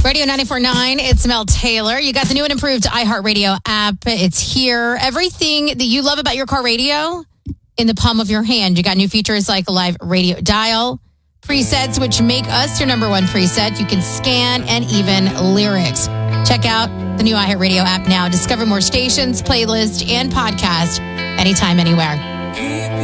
Radio 94.9, it's Mel Taylor. You got the new and improved iHeartRadio app. It's here. Everything that you love about your car radio in the palm of your hand. You got new features like a live radio dial, presets, which make us your number one preset. You can scan and even lyrics. Check out the new iHeartRadio app now. Discover more stations, playlists, and podcasts anytime, anywhere.